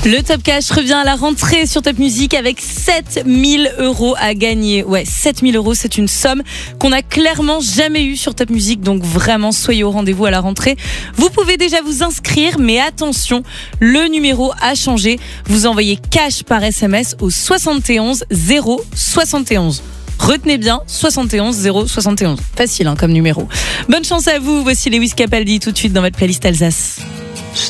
Le Top Cash revient à la rentrée sur Top Music avec 7 000 € à gagner. Ouais, 7 000 €, c'est une somme qu'on n'a clairement jamais eue sur Top Music. Donc vraiment, soyez au rendez-vous à la rentrée. Vous pouvez déjà vous inscrire, mais attention, le numéro a changé. Vous envoyez cash par SMS au 71 071. Retenez bien, 71 071. Facile comme numéro. Bonne chance à vous. Voici Lewis Capaldi tout de suite dans votre playlist Alsace.